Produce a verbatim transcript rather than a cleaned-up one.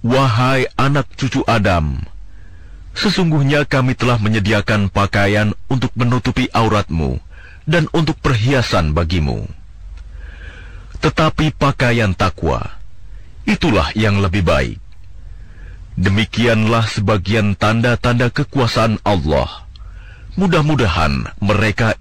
Wahai anak cucu Adam, sesungguhnya kami telah menyediakan pakaian untuk menutupi auratmu dan untuk perhiasan bagimu. Tetapi pakaian takwa, itulah yang lebih baik. Demikianlah sebagian tanda-tanda kekuasaan Allah. Mudah-mudahan mereka